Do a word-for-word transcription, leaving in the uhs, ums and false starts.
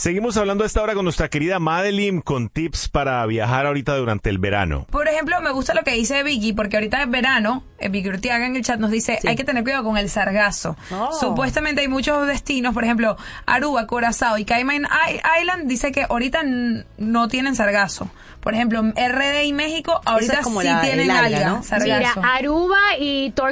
Seguimos hablando a esta hora con nuestra querida Madeline con tips para viajar ahorita durante el verano. Por ejemplo, me gusta lo que dice Vicky, porque ahorita es verano, eh, Vicky Urtiaga en el chat nos dice, sí, hay que tener cuidado con el sargazo. Oh. Supuestamente hay muchos destinos, por ejemplo, Aruba, Curazao y Cayman Island, dice que ahorita n- no tienen sargazo. Por ejemplo, R D y México ahorita es como sí la, tienen alga, ¿no? Sargazo. Mira, Aruba y Tortuga